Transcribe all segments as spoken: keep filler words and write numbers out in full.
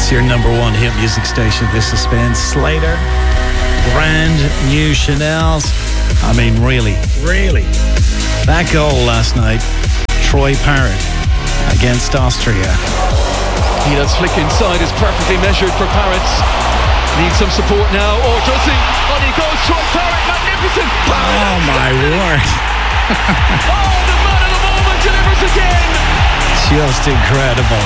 It's your number one hit music station, This Suspense. Slater, brand new Chanel's. I mean, really, really. That goal last night, Troy Parrott against Austria. Keelan's flick inside is perfectly measured for Parrott. Needs some support now, or does he? On he goes, Troy Parrott, magnificent! Parrott Oh my word. Oh, the man of the moment delivers again! Just incredible.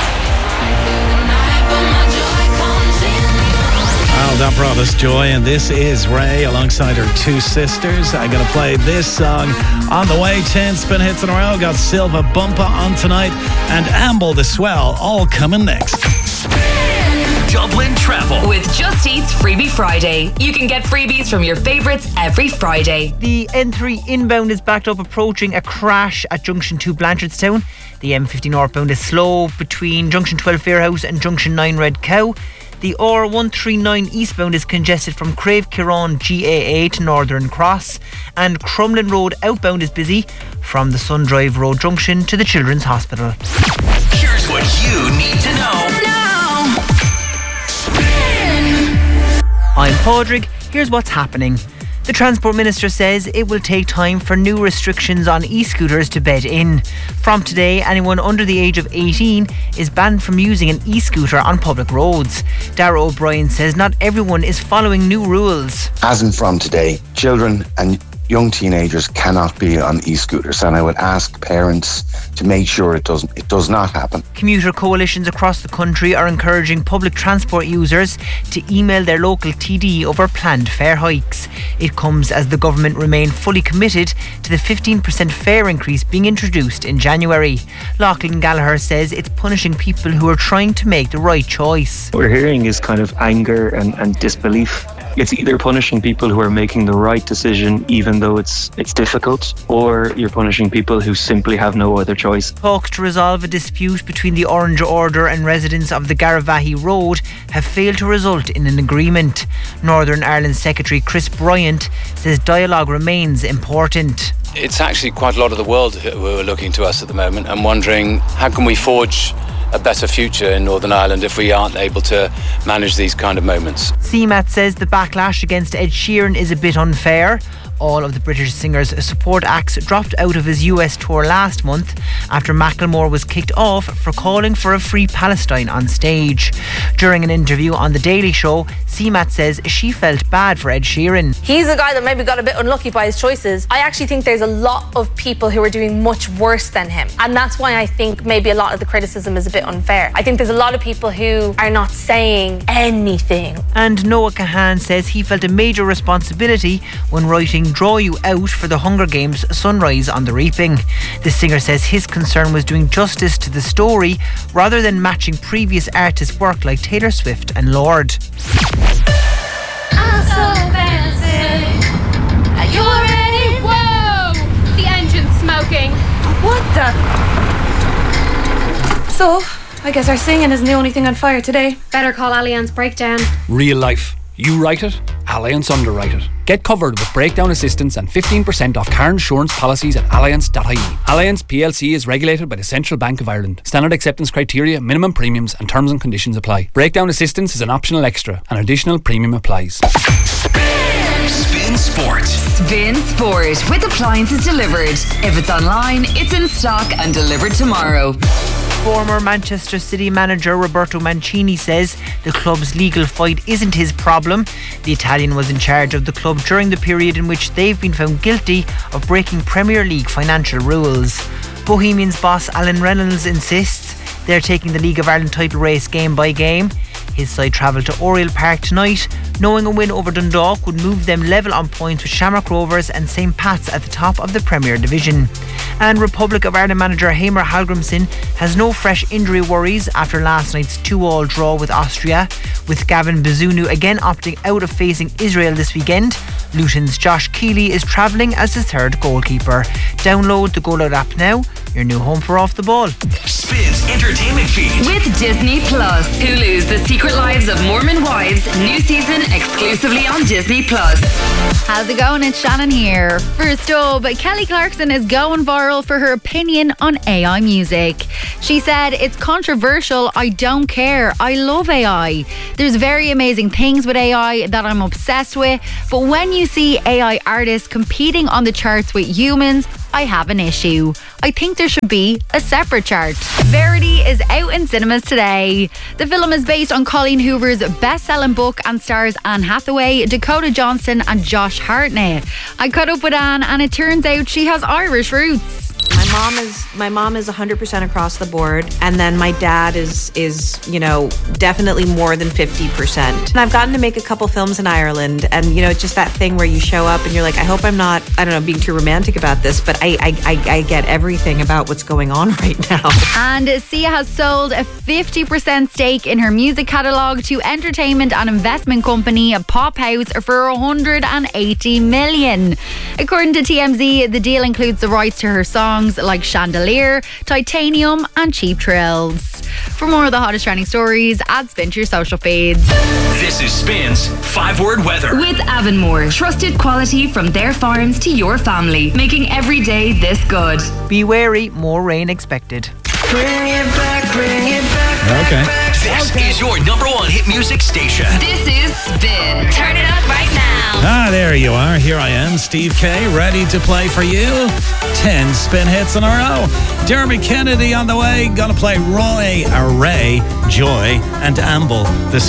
Oh, that brought us joy, and this is Ray alongside her two sisters. I'm going to play this song on the way. ten spin hits in a row. Got Silva Bumpa on tonight, and Amble the Swell all coming next. Dublin Travel with Just Eat's Freebie Friday. You can get freebies from your favourites every Friday. The N three inbound is backed up, approaching a crash at Junction two Blanchardstown. The M fifty northbound is slow between Junction twelve Fairhouse and Junction nine Red Cow. The R one thirty-nine eastbound is congested from Crave Kiran G A A to Northern Cross, and Crumlin Road outbound is busy from the Sundrive Road Junction to the Children's Hospital. Here's what you need to know now. I'm Padraig. Here's what's happening. The Transport Minister says it will take time for new restrictions on e-scooters to bed in. From today, anyone under the age of eighteen is banned from using an e-scooter on public roads. Darragh O'Brien says not everyone is following new rules. As in from today, children and young teenagers cannot be on e-scooters, and I would ask parents to make sure it doesn't it does not happen. Commuter coalitions across the country are encouraging public transport users to email their local T D over planned fare hikes. It comes as the government remain fully committed to the fifteen percent fare increase being introduced in January. Lachlan Gallagher says it's punishing people who are trying to make the right choice. What we're hearing is kind of anger and, and disbelief. It's either punishing people who are making the right decision even though it's it's difficult, or you're punishing people who simply have no other choice. Talks to resolve a dispute between the Orange Order and residents of the Garavaghey Road have failed to result in an agreement. Northern Ireland Secretary Chris Bryant says dialogue remains important. It's actually quite a lot of the world who are looking to us at the moment and wondering how can we forge a better future in Northern Ireland if we aren't able to manage these kind of moments. C M A T says the backlash against Ed Sheeran is a bit unfair. All of the British singer's support acts dropped out of his U S tour last month after Macklemore was kicked off for calling for a free Palestine on stage. During an interview on The Daily Show, C M A T says she felt bad for Ed Sheeran. He's a guy that maybe got a bit unlucky by his choices. I actually think there's a lot of people who are doing much worse than him, and that's why I think maybe a lot of the criticism is a bit unfair. I think there's a lot of people who are not saying anything. And Noah Kahan says he felt a major responsibility when writing Draw You Out for the Hunger Games Sunrise on the Reaping. The singer says his concern was doing justice to the story rather than matching previous artists' work like Taylor Swift and Lorde. I'm so fancy. Are you ready? Whoa! The engine's smoking. What the? So, I guess our singing isn't the only thing on fire today. Better call Allianz Breakdown. Real life. You write it, Allianz underwrite it. Get covered with breakdown assistance and fifteen percent off car insurance policies at allianz dot I E. Allianz P L C is regulated by the Central Bank of Ireland. Standard acceptance criteria, minimum premiums and terms and conditions apply. Breakdown assistance is an optional extra. An additional premium applies. Spin Sport. Spin Sport with appliances delivered. If it's online, it's in stock and delivered tomorrow. Former Manchester City manager Roberto Mancini says the club's legal fight isn't his problem. The Italian was in charge of the club during the period in which they've been found guilty of breaking Premier League financial rules. Bohemians boss Alan Reynolds insists they're taking the League of Ireland title race game by game. His side travelled to Oriel Park tonight, knowing a win over Dundalk would move them level on points with Shamrock Rovers and Saint Pat's at the top of the Premier Division. And Republic of Ireland manager Heimir Hallgrímsson has no fresh injury worries after last night's two all draw with Austria, with Gavin Bazunu again opting out of facing Israel this weekend. Luton's Josh Keeley is travelling as the third goalkeeper. Download the Go Loud app now. your new home for Off the Ball. Spins Entertainment Feed. With Disney Plus. Hulu's The Secret Lives of Mormon Wives. New season exclusively on Disney Plus. How's it going? It's Shannon here. First up, Kelly Clarkson is going viral for her opinion on A I music. She said, "It's controversial. I don't care. I love A I. There's very amazing things with A I that I'm obsessed with. But when you see A I artists competing on the charts with humans, I have an issue. I think there should be a separate chart." Verity is out in cinemas today. The film is based on Colleen Hoover's best-selling book and stars Anne Hathaway, Dakota Johnson and Josh Hartnett. I caught up with Anne and it turns out she has Irish roots. My mom is my mom is one hundred percent across the board, and then my dad is is you know definitely more than fifty percent. And I've gotten to make a couple films in Ireland, and you know it's just that thing where you show up and you're like, I hope I'm not I don't know being too romantic about this, but I I, I, I get everything about what's going on right now. And Sia has sold a fifty percent stake in her music catalogue to entertainment and investment company Pop House for one hundred eighty million. According to T M Z, the deal includes the rights to her songs like Chandelier, Titanium and Cheap Thrills. For more of the hottest trending stories, add Spin to your social feeds. This is Spin's five-word weather. With Avonmore, trusted quality from their farms to your family, making every day this good. Be wary, more rain expected. Bring it back, bring it back. Okay. This okay. is your number one hit music station. This is Spin. Turn it up right now. Ah, there you are. Here I am, Steve K, ready to play for you. Ten spin hits in a row. Jeremy Kennedy on the way. Gonna play Roy Array, Joy, and Amble this